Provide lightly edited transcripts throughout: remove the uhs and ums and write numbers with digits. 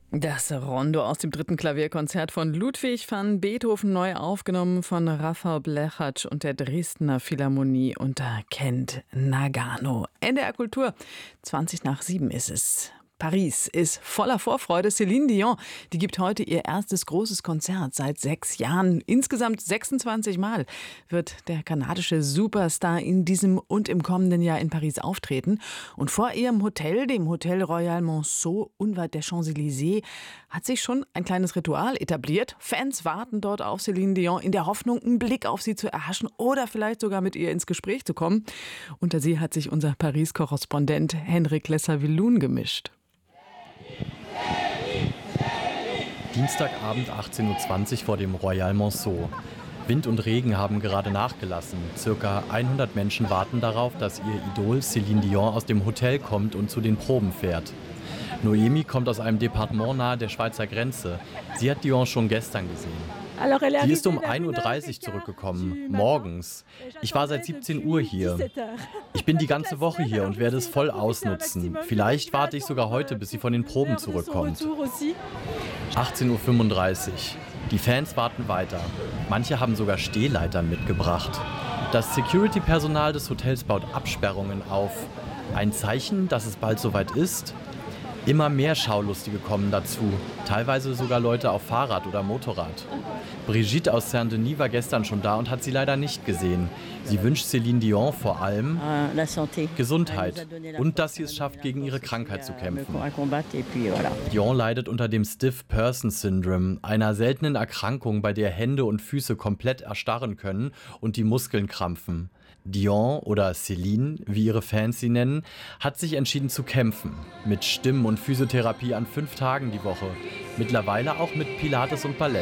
Das Rondo aus dem 3. Klavierkonzert von Ludwig van Beethoven, neu aufgenommen von Rafał Blechacz und der Dresdner Philharmonie unter Kent Nagano. NDR Kultur, 7:20 ist es. Paris ist voller Vorfreude. Céline Dion, die gibt heute ihr erstes großes Konzert seit 6 Jahren. Insgesamt 26 Mal wird der kanadische Superstar in diesem und im kommenden Jahr in Paris auftreten. Und vor ihrem Hotel, dem Hotel Royal Monceau, unweit der Champs-Élysées, hat sich schon ein kleines Ritual etabliert. Fans warten dort auf Céline Dion in der Hoffnung, einen Blick auf sie zu erhaschen oder vielleicht sogar mit ihr ins Gespräch zu kommen. Unter sie hat sich unser Paris-Korrespondent Henrik Lesser-Willun gemischt. Dienstagabend 18:20 Uhr vor dem Royal Monceau. Wind und Regen haben gerade nachgelassen. Circa 100 Menschen warten darauf, dass ihr Idol Céline Dion aus dem Hotel kommt und zu den Proben fährt. Noemi kommt aus einem Departement nahe der Schweizer Grenze. Sie hat Dion schon gestern gesehen. Sie ist um 1:30 Uhr zurückgekommen, morgens. Ich war seit 17 Uhr hier. Ich bin die ganze Woche hier und werde es voll ausnutzen. Vielleicht warte ich sogar heute, bis sie von den Proben zurückkommt. 18:35 Uhr. Die Fans warten weiter. Manche haben sogar Stehleitern mitgebracht. Das Security-Personal des Hotels baut Absperrungen auf. Ein Zeichen, dass es bald soweit ist? Immer mehr Schaulustige kommen dazu, teilweise sogar Leute auf Fahrrad oder Motorrad. Brigitte aus Saint-Denis war gestern schon da und hat sie leider nicht gesehen. Sie wünscht Céline Dion vor allem Gesundheit und dass sie es schafft, gegen ihre Krankheit zu kämpfen. Dion leidet unter dem Stiff Person Syndrome, einer seltenen Erkrankung, bei der Hände und Füße komplett erstarren können und die Muskeln krampfen. Dion oder Céline, wie ihre Fans sie nennen, hat sich entschieden zu kämpfen. Mit Stimmen- und Physiotherapie an 5 Tagen die Woche. Mittlerweile auch mit Pilates und Ballett.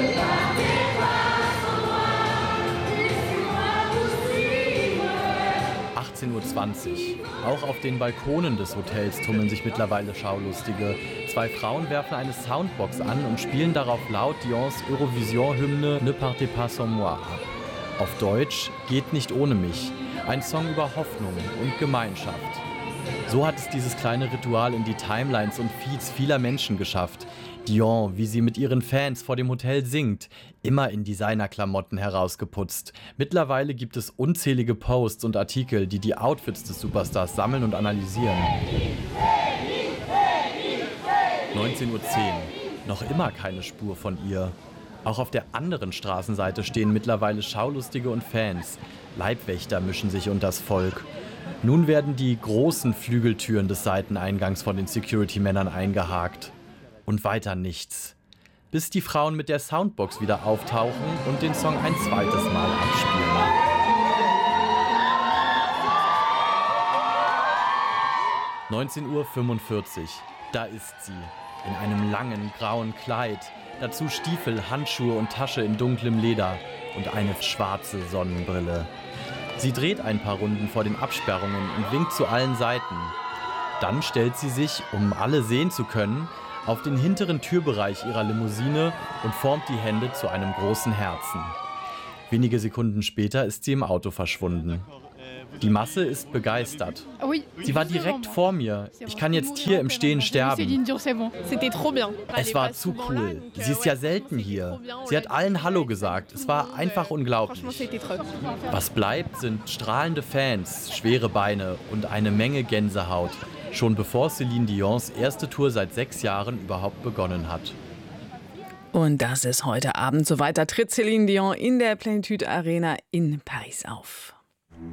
18:20 Uhr. Auch auf den Balkonen des Hotels tummeln sich mittlerweile Schaulustige. 2 Frauen werfen eine Soundbox an und spielen darauf laut Dions Eurovision-Hymne Ne partez pas sans moi ab. Auf Deutsch Geht nicht ohne mich. Ein Song über Hoffnung und Gemeinschaft. So hat es dieses kleine Ritual in die Timelines und Feeds vieler Menschen geschafft. Dion, wie sie mit ihren Fans vor dem Hotel singt, immer in Designerklamotten herausgeputzt. Mittlerweile gibt es unzählige Posts und Artikel, die die Outfits des Superstars sammeln und analysieren. 19:10 Uhr. Noch immer keine Spur von ihr. Auch auf der anderen Straßenseite stehen mittlerweile Schaulustige und Fans. Leibwächter mischen sich unters Volk. Nun werden die großen Flügeltüren des Seiteneingangs von den Security-Männern eingehakt. Und weiter nichts. Bis die Frauen mit der Soundbox wieder auftauchen und den Song ein zweites Mal abspielen. 19:45 Uhr. Da ist sie. In einem langen, grauen Kleid. Dazu Stiefel, Handschuhe und Tasche in dunklem Leder und eine schwarze Sonnenbrille. Sie dreht ein paar Runden vor den Absperrungen und winkt zu allen Seiten. Dann stellt sie sich, um alle sehen zu können, auf den hinteren Türbereich ihrer Limousine und formt die Hände zu einem großen Herzen. Wenige Sekunden später ist sie im Auto verschwunden. Die Masse ist begeistert. Sie war direkt vor mir. Ich kann jetzt hier im Stehen sterben. Es war zu cool. Sie ist ja selten hier. Sie hat allen Hallo gesagt. Es war einfach unglaublich. Was bleibt, sind strahlende Fans, schwere Beine und eine Menge Gänsehaut. Schon bevor Céline Dions erste Tour seit 6 Jahren überhaupt begonnen hat. Und das ist heute Abend so weiter. Tritt Céline Dion in der Plenitude Arena in Paris auf.